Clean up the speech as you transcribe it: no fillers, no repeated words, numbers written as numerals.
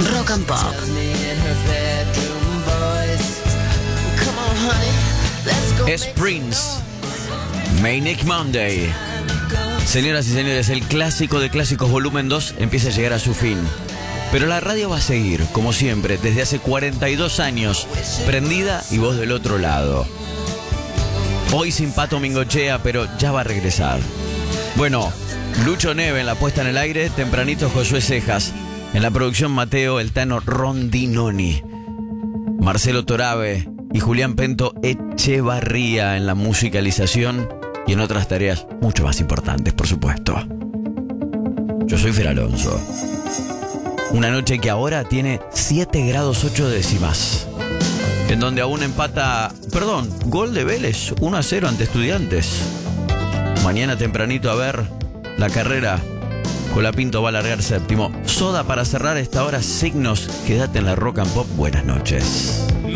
Rock and Pop. Es Prince, Manic Monday. Señoras y señores, el clásico de clásicos volumen 2 empieza a llegar a su fin. Pero la radio va a seguir, como siempre, desde hace 42 años, prendida y vos del otro lado. Hoy sin Pato Mingochea, pero ya va a regresar. Bueno, Lucho Neve en la puesta en el aire, tempranito Josué Cejas. En la producción Mateo El Tano Rondinoni. Marcelo Torabe y Julián Pento Echevarría en la musicalización y en otras tareas mucho más importantes, por supuesto. Yo soy Fer Alonso. Una noche que ahora tiene 7 grados 8 décimas. En donde aún empata, gol de Vélez, 1-0 ante Estudiantes. Mañana tempranito a ver la carrera. Colapinto va a largar séptimo. Soda para cerrar esta hora, Signos. Quédate en la Rock and Pop. Buenas noches.